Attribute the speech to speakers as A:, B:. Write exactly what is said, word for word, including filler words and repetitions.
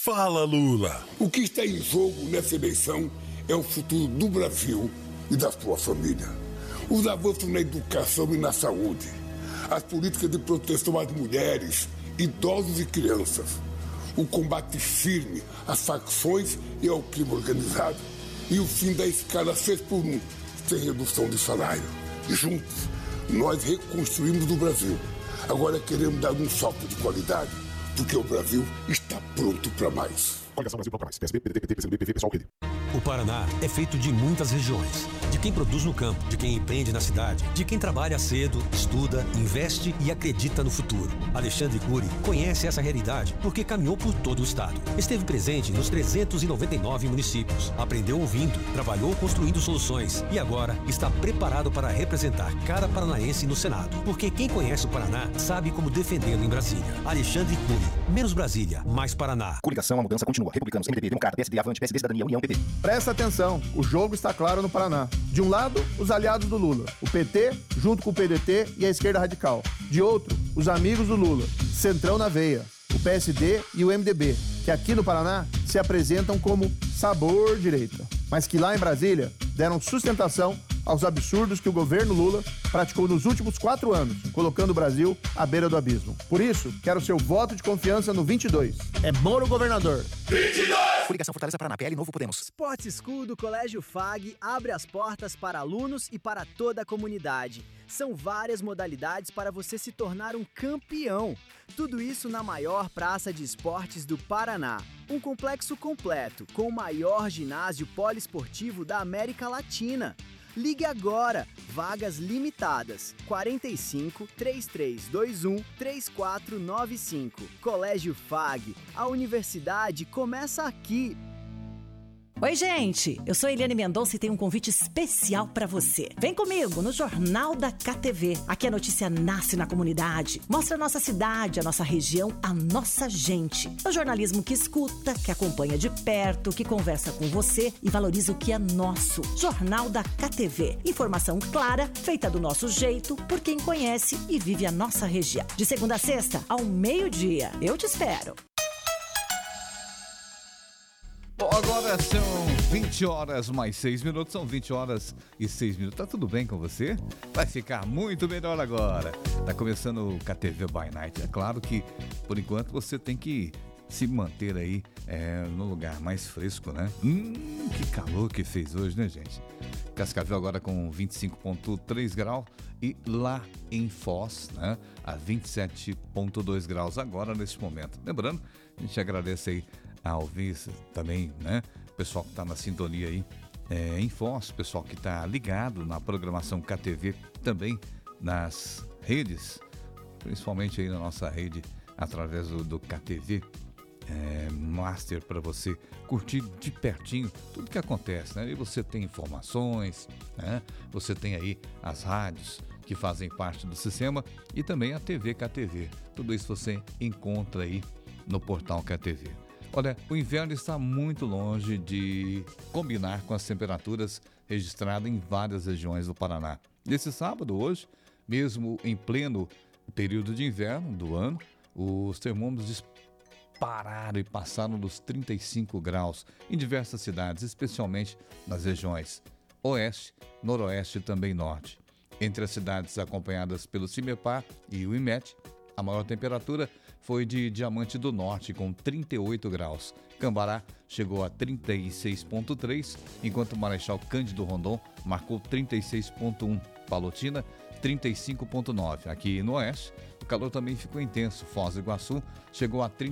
A: Fala, Lula.
B: O que está em jogo nessa eleição é o futuro do Brasil e da sua família. Os avanços na educação e na saúde, as políticas de proteção às mulheres, idosos e crianças, o combate firme às facções e ao crime organizado e o fim da escala seis por um, sem redução de salário. Juntos, nós reconstruímos o Brasil. Agora queremos dar um salto de qualidade, porque o Brasil está pronto para mais.
C: Coligação Brasil Procura Mais. P S B, P D T, P T, P C B, P V, Pessoal, Rede.
D: O Paraná é feito de muitas regiões. De quem produz no campo, de quem empreende na cidade, de quem trabalha cedo, estuda, investe e acredita no futuro. Alexandre Cury conhece essa realidade porque caminhou por todo o estado. Esteve presente nos trezentos e noventa e nove municípios. Aprendeu ouvindo, trabalhou construindo soluções e agora está preparado para representar cada paranaense no Senado. Porque quem conhece o Paraná sabe como defendê-lo em Brasília. Alexandre Cury. Menos Brasília, mais Paraná.
C: Coligação, a mudança continua. Republicanos, M D B, Democrata, P S D, Avante, P S D, Cidadania, União, P P.
E: Presta atenção, o jogo está claro no Paraná. De um lado, os aliados do Lula, o P T, junto com o P D T e a esquerda radical. De outro, os amigos do Lula, Centrão na veia, o P S D e o M D B, que aqui no Paraná se apresentam como sabor direita, mas que lá em Brasília deram sustentação aos absurdos que o governo Lula praticou nos últimos quatro anos, colocando o Brasil à beira do abismo. Por isso, quero seu voto de confiança no vinte e dois. É Moro governador.
F: vinte e dois!
C: Coligação Fortaleza Paraná, P L Novo Podemos.
G: Sport School do Colégio F A G abre as portas para alunos e para toda a comunidade. São várias modalidades para você se tornar um campeão. Tudo isso na maior praça de esportes do Paraná. Um complexo completo, com o maior ginásio poliesportivo da América Latina. Ligue agora, vagas limitadas, quarenta e cinco, trinta e três vinte e um, trinta e quatro noventa e cinco. Colégio F A G, a universidade começa aqui.
H: Oi, gente! Eu sou Eliane Mendonça e tenho um convite especial pra você. Vem comigo no Jornal da K T V. Aqui a notícia nasce na comunidade. Mostra a nossa cidade, a nossa região, a nossa gente. É o jornalismo que escuta, que acompanha de perto, que conversa com você e valoriza o que é nosso. Jornal da K T V. Informação clara, feita do nosso jeito, por quem conhece e vive a nossa região. De segunda a sexta, ao meio-dia. Eu te espero.
I: Bom, agora são vinte horas mais seis minutos, são vinte horas e seis minutos. Tá tudo bem com você? Vai ficar muito melhor agora. Tá começando o K T V by Night. É claro que, por enquanto, você tem que se manter aí é, no lugar mais fresco, né? Hum, que calor que fez hoje, né, gente? Cascavel agora com vinte e cinco vírgula três graus e lá em Foz, né, a vinte e sete vírgula dois graus agora nesse momento. Lembrando, a gente agradece aí ao Vice também, né, o pessoal que está na sintonia aí é, em Foz, o pessoal que está ligado na programação K T V também nas redes, principalmente aí na nossa rede através do, do K T V É, Master, para você curtir de pertinho tudo que acontece, né? E você tem informações, né? Você tem aí as rádios que fazem parte do sistema e também a T V K T V. Tudo isso você encontra aí no portal K T V. Olha, o inverno está muito longe de combinar com as temperaturas registradas em várias regiões do Paraná. Nesse sábado, hoje, mesmo em pleno período de inverno do ano, os termômetros pararam e passaram dos trinta e cinco graus em diversas cidades, especialmente nas regiões Oeste, Noroeste e também Norte. Entre as cidades acompanhadas pelo CIMEPAR e o IMET, a maior temperatura foi de Diamante do Norte, com trinta e oito graus. Cambará chegou a trinta e seis vírgula três, enquanto Marechal Cândido Rondon marcou trinta e seis vírgula um. Palotina, trinta e cinco vírgula nove. Aqui no Oeste, o calor também ficou intenso. Foz do Iguaçu chegou a trinta